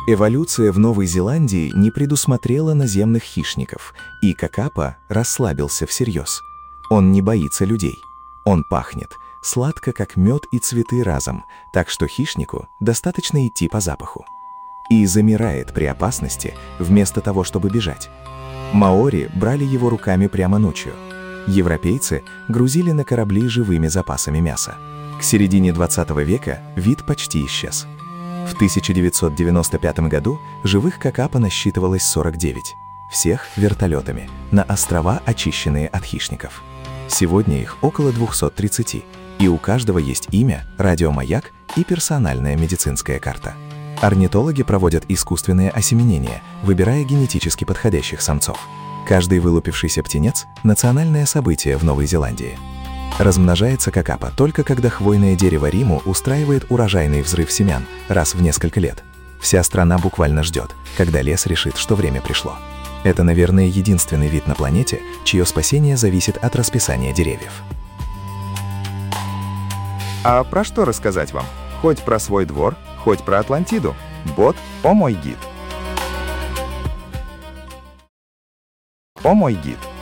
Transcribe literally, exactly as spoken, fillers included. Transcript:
Эволюция в Новой Зеландии не предусмотрела наземных хищников, и какапа расслабился всерьез. Он не боится людей. Он пахнет сладко, как мед и цветы разом, так что хищнику достаточно идти по запаху. И замирает при опасности, вместо того, чтобы бежать. Маори брали его руками прямо ночью. Европейцы грузили на корабли живыми запасами мяса. К середине двадцатого века вид почти исчез. В тысяча девятьсот девяносто пятом году живых какапа насчитывалось сорок девять. Всех вертолетами, на острова, очищенные от хищников. Сегодня их около двухсот тридцати, и у каждого есть имя, радиомаяк и персональная медицинская карта. Орнитологи проводят искусственное осеменение, выбирая генетически подходящих самцов. Каждый вылупившийся птенец – национальное событие в Новой Зеландии. Размножается какапа только когда хвойное дерево Риму устраивает урожайный взрыв семян раз в несколько лет. Вся страна буквально ждет, когда лес решит, что время пришло. Это, наверное, единственный вид на планете, чье спасение зависит от расписания деревьев. А про что рассказать вам? Хоть про свой двор, хоть про Атлантиду. Бот «О мой гид». О мой гид.